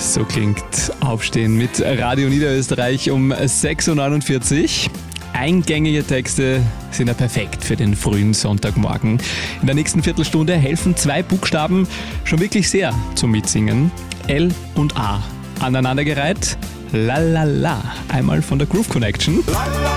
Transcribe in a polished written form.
So klingt Aufstehen mit Radio Niederösterreich um 6.49 Uhr. Eingängige Texte sind ja perfekt für den frühen Sonntagmorgen. In der nächsten Viertelstunde helfen 2 Buchstaben schon wirklich sehr zum Mitsingen. L und A. Aneinandergereiht. La la la. Einmal von der Groove Connection.